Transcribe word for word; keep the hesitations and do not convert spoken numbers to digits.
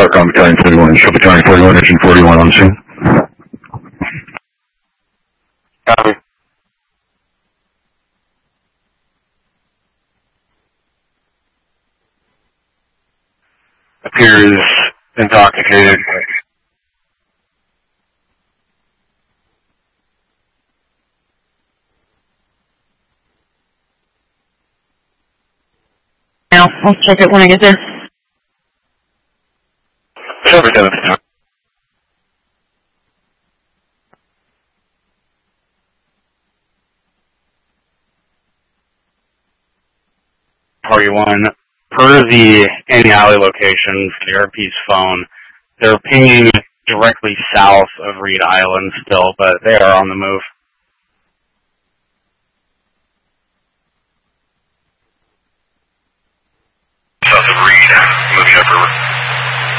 STARCOM Battalion forty-one. Show Battalion forty-one, Engine forty-one on the scene. Copy. Appears intoxicated. Now, I'll check it when I get there. Sure, Lieutenant. forty-one, per the anti-alley location for the R P's phone, they're pinging directly south of Reed Island still, but they are on the move. South of Reed.